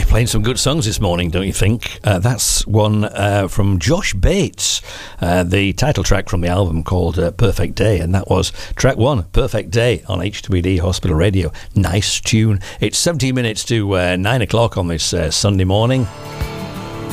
playing some good songs this morning, don't you think? That's one from Josh Bates, the title track from the album called Perfect Day, and that was track 1, Perfect Day, on HWD Hospital Radio. Nice tune. It's 17 minutes to 9 o'clock on this Sunday morning.